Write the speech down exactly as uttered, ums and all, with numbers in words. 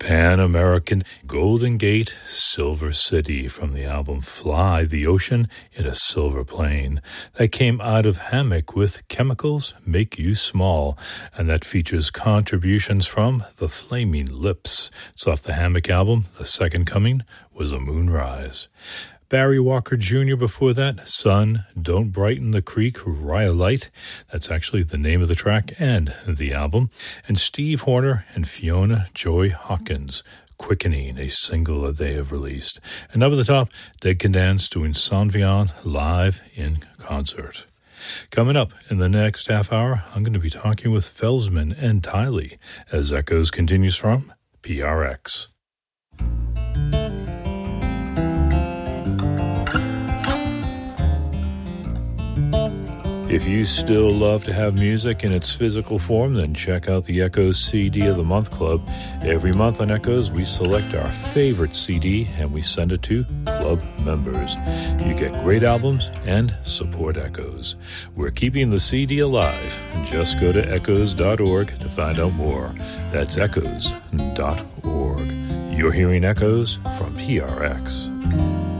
Pan American Golden Gate Silver City from the album Fly the Ocean in a Silver Plane. That came out of Hammock with Chemicals Make You Small, and that features contributions from The Flaming Lips. It's off the Hammock album. The Second Coming was a Moonrise. Barry Walker Junior before that, Sun, Don't Brighten the Creek, Rhyolite. That's actually the name of the track and the album. And Steve Horner and Fiona Joy Hawkins, Quickening, a single that they have released. And up at the top, Dead Can Dance doing San Vian live in concert. Coming up in the next half hour, I'm going to be talking with Felsman and Tiley as Echoes continues from P R X. If you still love to have music in its physical form, then check out the Echoes C D of the Month Club. Every month on Echoes, we select our favorite C D and we send it to club members. You get great albums and support Echoes. We're keeping the C D alive. Just go to echoes dot org to find out more. That's echoes dot org. You're hearing Echoes from P R X.